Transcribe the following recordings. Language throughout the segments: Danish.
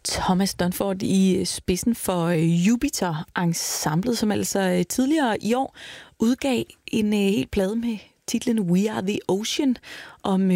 Thomas Dunford i spidsen for Jupiter-ensemblet, som altså tidligere i år udgav en hel plade med titlen We Are the Ocean, om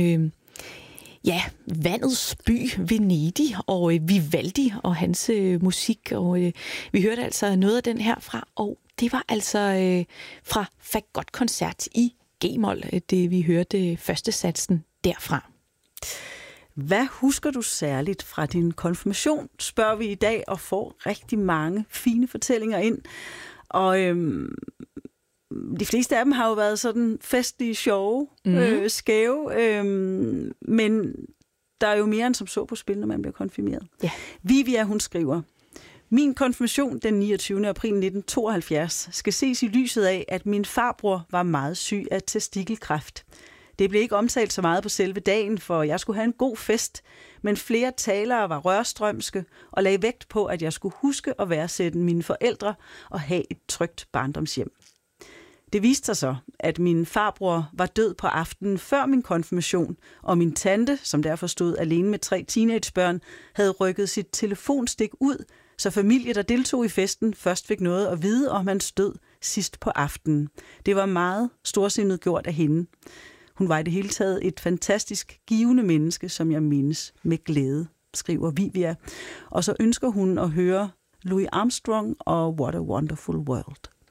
vandets by Venedig og Vivaldi og hans musik. Og vi hørte altså noget af den herfra, og det var altså fra Fagotkoncert i G-mol, det vi hørte første satsen derfra. Hvad husker du særligt fra din konfirmation, spørger vi i dag, og får rigtig mange fine fortællinger ind. Og de fleste af dem har jo været sådan festlige, sjove, skæve, men der er jo mere end som så på spil, når man bliver konfirmeret. Ja. Vivia, hun skriver: Min konfirmation den 29. april 1972 skal ses i lyset af, at min farbror var meget syg af testikelkræft. Det blev ikke omtalt så meget på selve dagen, for jeg skulle have en god fest, men flere talere var rørstrømske og lagde vægt på, at jeg skulle huske at værdsætte mine forældre og have et trygt barndomshjem. Det viste sig så, at min farbror var død på aftenen før min konfirmation, og min tante, som derfor stod alene med 3 teenagebørn, havde rykket sit telefonstik ud, så familie, der deltog i festen, først fik noget at vide om hans død sidst på aftenen. Det var meget storsindet gjort af hende. Hun var i det hele taget et fantastisk givende menneske, som jeg mindes med glæde, skriver Vivia. Og så ønsker hun at høre Louis Armstrong og What a Wonderful World.